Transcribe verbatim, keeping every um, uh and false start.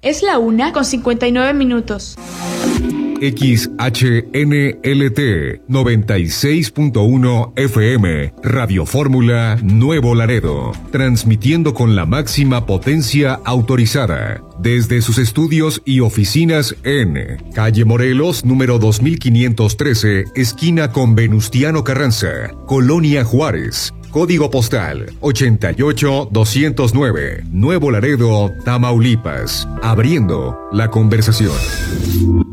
Es la una con cincuenta y nueve minutos. X H N L T noventa y seis punto uno F M, Radio Fórmula Nuevo Laredo, transmitiendo con la máxima potencia autorizada desde sus estudios y oficinas en Calle Morelos, número dos mil quinientos trece, esquina con Venustiano Carranza, Colonia Juárez. Código postal ochenta y ocho doscientos nueve, Nuevo Laredo, Tamaulipas. Abriendo la conversación.